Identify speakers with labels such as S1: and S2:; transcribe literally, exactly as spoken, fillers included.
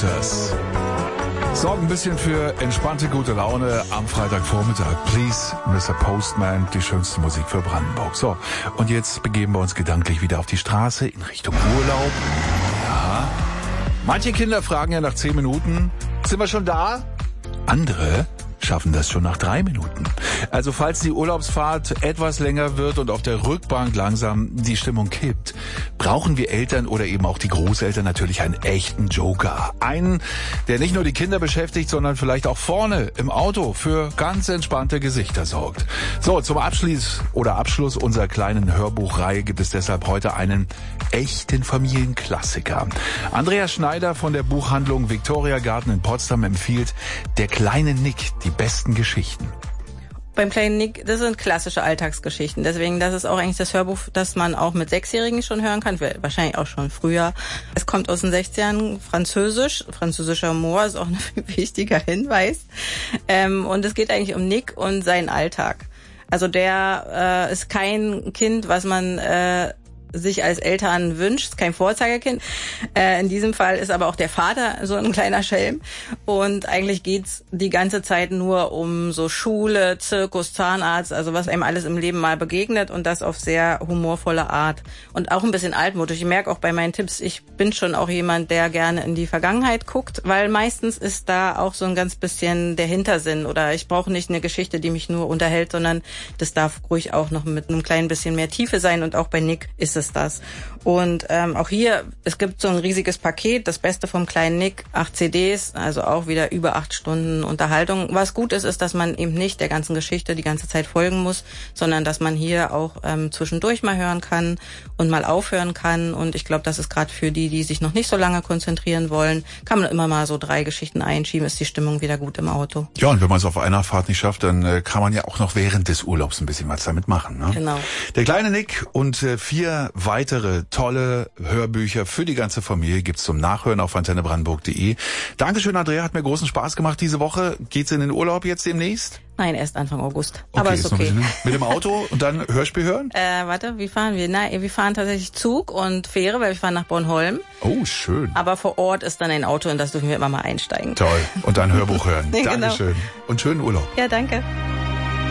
S1: Waters. Sorgt ein bisschen für entspannte, gute Laune am Freitagvormittag. Please, Mister Postman, die schönste Musik für Brandenburg. So, und jetzt begeben wir uns gedanklich wieder auf die Straße in Richtung Urlaub. Ja. Manche Kinder fragen ja nach zehn Minuten, sind wir schon da? Andere schaffen das schon nach drei Minuten. Also falls die Urlaubsfahrt etwas länger wird und auf der Rückbank langsam die Stimmung kippt, brauchen wir Eltern oder eben auch die Großeltern natürlich einen echten Joker. Einen, der nicht nur die Kinder beschäftigt, sondern vielleicht auch vorne im Auto für ganz entspannte Gesichter sorgt. So, zum Abschluss oder Abschluss unserer kleinen Hörbuchreihe gibt es deshalb heute einen echten Familienklassiker. Andreas Schneider von der Buchhandlung Victoria Garten in Potsdam empfiehlt Der kleine Nick, die besten Geschichten.
S2: Beim kleinen Nick, das sind klassische Alltagsgeschichten. Deswegen, das ist auch eigentlich das Hörbuch, das man auch mit Sechsjährigen schon hören kann. Wahrscheinlich auch schon früher. Es kommt aus den sechzigern, Französisch. Französischer Humor ist auch ein wichtiger Hinweis. Ähm, und es geht eigentlich um Nick und seinen Alltag. Also der äh, ist kein Kind, was man äh, sich als Eltern wünscht, kein Vorzeigekind. Äh, in diesem Fall ist aber auch der Vater so ein kleiner Schelm. Und eigentlich geht's die ganze Zeit nur um so Schule, Zirkus, Zahnarzt, also was einem alles im Leben mal begegnet und das auf sehr humorvolle Art. Und auch ein bisschen altmodisch. Ich merke auch bei meinen Tipps, ich bin schon auch jemand, der gerne in die Vergangenheit guckt, weil meistens ist da auch so ein ganz bisschen der Hintersinn. Oder ich brauche nicht eine Geschichte, die mich nur unterhält, sondern das darf ruhig auch noch mit einem kleinen bisschen mehr Tiefe sein. Und auch bei Nick ist es das. Und ähm, auch hier, es gibt so ein riesiges Paket, das Beste vom kleinen Nick, acht C Ds, also auch wieder über acht Stunden Unterhaltung. Was gut ist, ist, dass man eben nicht der ganzen Geschichte die ganze Zeit folgen muss, sondern dass man hier auch ähm, zwischendurch mal hören kann und mal aufhören kann. Und ich glaube, das ist gerade für die, die sich noch nicht so lange konzentrieren wollen, kann man immer mal so drei Geschichten einschieben, ist die Stimmung wieder gut im Auto.
S1: Ja, und wenn man es auf einer Fahrt nicht schafft, dann äh, kann man ja auch noch während des Urlaubs ein bisschen was damit machen. Ne?
S2: Genau.
S1: Der kleine Nick und äh, vier weitere tolle Hörbücher für die ganze Familie gibt's zum Nachhören auf antenne brandenburg punkt de. Dankeschön, Andrea, hat mir großen Spaß gemacht diese Woche. Geht's in den Urlaub jetzt demnächst?
S2: Nein, erst Anfang August.
S1: Okay,
S2: aber ist okay.
S1: Ist mit dem Auto und dann Hörspiel hören?
S2: Äh, warte, wie fahren wir? Nein, wir fahren tatsächlich Zug und Fähre, weil wir fahren nach Bornholm.
S1: Oh, schön.
S2: Aber vor Ort ist dann ein Auto und das dürfen wir immer mal einsteigen.
S1: Toll. Und dann Hörbuch hören.
S2: Genau.
S1: Dankeschön. Und schönen Urlaub.
S2: Ja, danke.